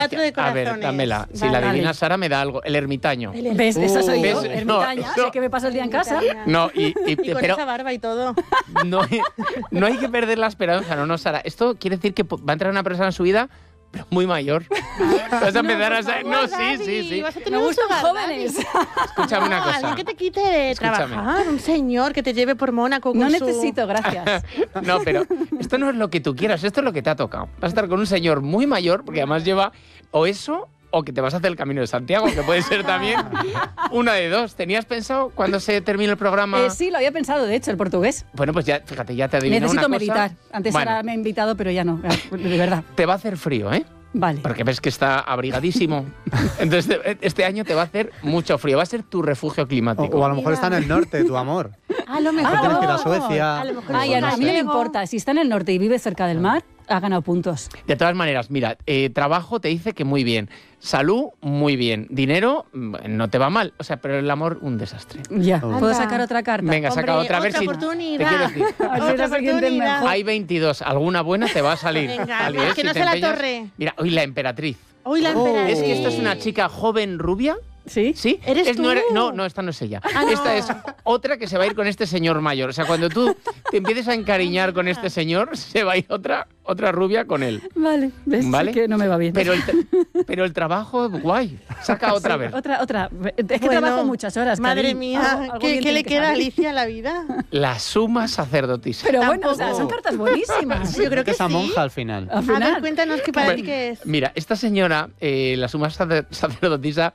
de A ver, dámela. Si la adivina Sara me da algo. El ermitaño. ¿Ves? Esa soy yo, ¿ves? ermitaña. No. Sé que me paso el día en casa. No, Y con pero esa barba y todo. no hay que perder la esperanza, no, Sara. Esto quiere decir que va a entrar una persona en su vida, pero muy mayor. Vas a empezar a saber. No, sí. Vas a tener Me un gustan sugar jóvenes. Escúchame una cosa. Alguien que te quite de Escúchame. trabajar, un señor que te lleve por Mónaco con No su... necesito, gracias. No, pero esto no es lo que tú quieras, esto es lo que te ha tocado. Vas a estar con un señor muy mayor, porque además lleva o eso o que te vas a hacer el Camino de Santiago, que puede ser también una de dos. ¿Tenías pensado cuando se termine el programa? Sí, lo había pensado, de hecho, el portugués. Bueno, pues ya, fíjate, ya te adivino Necesito una cosa. meditar. Antes Bueno, ahora me ha invitado, pero ya no, de verdad. te va a hacer frío, ¿eh? Vale. Porque ves que está abrigadísimo. Entonces, este año te va a hacer mucho frío. Va a ser tu refugio climático. O a lo mejor está en el norte, tu amor. A lo mejor. Tienes que ir a Suecia. A lo mejor Ay, a es mí no me gallego. importa. Si está en el norte y vive cerca del mar, ha ganado puntos. De todas maneras, mira, trabajo te dice que muy bien. Salud, muy bien. Dinero, no te va mal. O sea, pero el amor, un desastre. Ya. Oh. ¿Puedo Anda. sacar otra carta? Venga, saca Hombre, otra. A ver otra si oportunidad. te quiero decir. A ver si Otra la siguiente es oportunidad. mejor. Hay 22. Alguna buena te va a salir. Venga, Ali, que si no te sea la empeñas. torre. Mira, hoy la emperatriz. Uy, la emperatriz. Es que esta es una chica joven rubia. ¿Sí? ¿Sí? ¿Eres tú? No, esta no es ella. Ah, no. Esta es otra que se va a ir con este señor mayor. O sea, cuando tú te empieces a encariñar con este señor, se va a ir otra rubia con él. Vale. ¿Ves? ¿Vale? Sí que no me va bien. Pero el trabajo, guay. Saca otra vez. Otra. Es que Bueno, trabajo muchas horas. Madre cariño. mía, Algo ¿qué bien le tiene que queda a salir. Alicia a la vida? La suma sacerdotisa. Pero bueno, o sea, Tampoco. son cartas buenísimas. Yo creo que esa sí. monja al final. Al A ver, final. cuéntanos qué para ti qué es. Mira, esta señora, la suma sacerdotisa,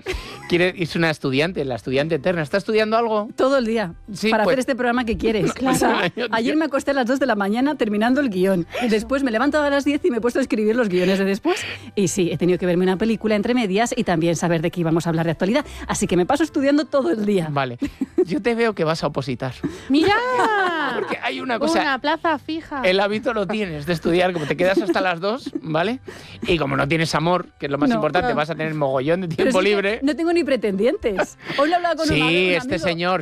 es una estudiante, la estudiante eterna. ¿Está estudiando algo? Todo el día. Sí, para pues- hacer este programa que quieres. Claro. O sea, Tío. ayer me acosté a las 2 de la mañana terminando el guión. Y después me he levantado a las 10 y me he puesto a escribir los guiones de después. Y sí, he tenido que verme una película entre medias y también saber de qué íbamos a hablar de actualidad. Así que me paso estudiando todo el día. Vale. Yo te veo que vas a opositar. ¡Mira! Porque hay una cosa. Una plaza fija. El hábito lo tienes de estudiar, como te quedas hasta las 2, ¿vale? Y como no tienes amor, que es lo más No, importante, no. vas a tener mogollón de Pero tiempo sí que libre. no tengo ni pretendientes. Hoy lo hablaba con un Sí, amigo. este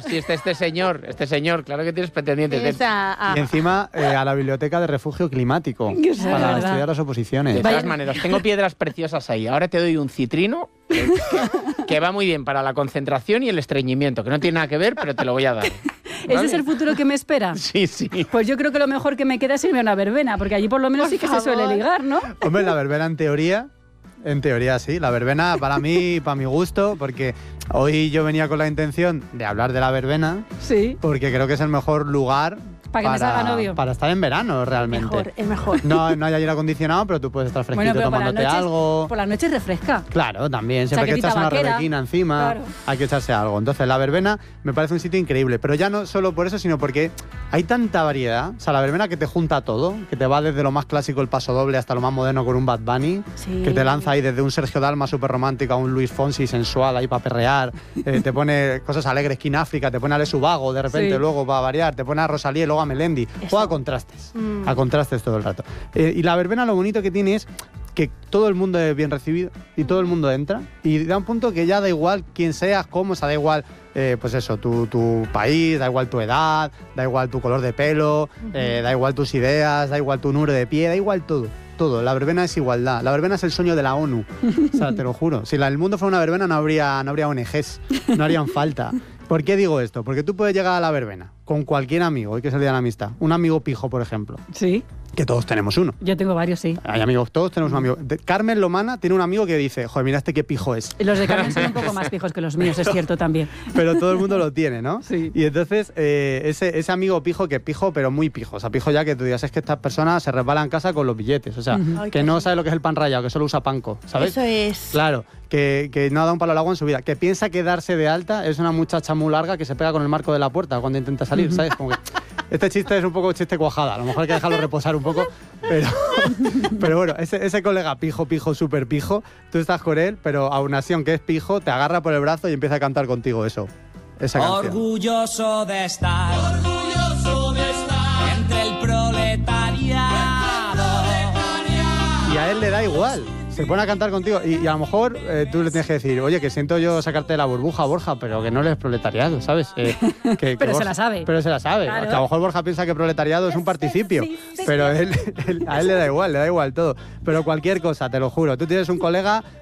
señor, claro que tienes pretendientes. Tienes Y encima a la biblioteca de refugio climático Que sea para verdad. estudiar las oposiciones. De Vaya- todas maneras, tengo piedras preciosas ahí. Ahora te doy un citrino que va muy bien para la concentración y el estreñimiento, que no tiene nada que ver, pero te lo voy a dar. ¿Ese ¿Vale? es el futuro que me espera? Sí, sí. Pues yo creo que lo mejor que me queda es irme a una verbena, porque allí por lo menos Por sí que se suele favor. ligar, ¿no? Hombre, la verbena en teoría sí. La verbena para mí, para mi gusto, porque hoy yo venía con la intención de hablar de la verbena, Sí. porque creo que es el mejor lugar Para que me salga novio. para estar en verano realmente. Mejor, es mejor. No hay aire acondicionado, pero tú puedes estar fresquito Bueno, pero tomándote algo. por las noches refresca. Claro, también. Siempre que Chaquetita echas una vaquera. rebequina encima, Claro. hay que echarse algo. Entonces, la verbena me parece un sitio increíble. Pero ya no solo por eso, sino porque hay tanta variedad. O sea, la verbena que te junta todo, que te va desde lo más clásico, el paso doble, hasta lo más moderno con un Bad Bunny, Sí. que te lanza ahí desde un Sergio Dalma súper romántico a un Luis Fonsi sensual ahí para perrear. Te pone cosas alegres, King África, te pone a Lesu Vago de repente, Sí. luego para variar, te pone a Rosalía y luego a Melendi. Juega a contrastes. A contrastes todo el rato. Y la verbena lo bonito que tiene es que todo el mundo es bien recibido y todo el mundo entra y da un punto que ya da igual quién seas, cómo, o sea, da igual pues eso, tu país, da igual tu edad, da igual tu color de pelo, da igual tus ideas, da igual tu número de pie, da igual todo. Todo, la verbena es igualdad. La verbena es el sueño de la ONU. O sea, te lo juro. Si el mundo fuera una verbena no habría ONGs, no harían falta. ¿Por qué digo esto? Porque tú puedes llegar a la verbena con cualquier amigo, hoy que es el día de la amistad. Un amigo pijo, por ejemplo, Sí. que todos tenemos uno. Yo tengo varios, sí. Hay amigos, todos tenemos un amigo. Carmen Lomana tiene un amigo que dice, joder, mira qué pijo es. Y los de Carmen son un poco más fijos que los míos, es cierto también. Pero todo el mundo lo tiene, ¿no? Sí. Y entonces, ese amigo pijo, que pijo, pero muy pijo. O sea, pijo ya que tú digas, es que estas personas se resbalan en casa con los billetes. O sea, Ay, que qué no bien. sabe lo que es el pan rallado, que solo usa panko, ¿sabes? Eso es. Claro, que no ha dado un palo al agua en su vida. Que piensa que darse de alta es una muchacha muy larga que se pega con el marco de la puerta cuando intenta salir, ¿sabes? Como que este chiste es un poco chiste cuajada. A lo mejor hay que dejarlo reposar un poco. Pero bueno, ese colega pijo, súper pijo, tú estás con él, pero aún así, aunque es pijo, te agarra por el brazo y empieza a cantar contigo esa canción. Orgulloso de estar entre el proletariado. Y a él le da igual. Se pone a cantar contigo y a lo mejor tú le tienes que decir, oye, que siento yo sacarte de la burbuja, Borja, pero que no eres proletariado, ¿sabes? Que Pero se Borja- la sabe. Pero se la sabe. Claro. Que a lo mejor Borja piensa que proletariado es un participio, pero a él le da igual todo. Pero cualquier cosa, te lo juro. Tú tienes un colega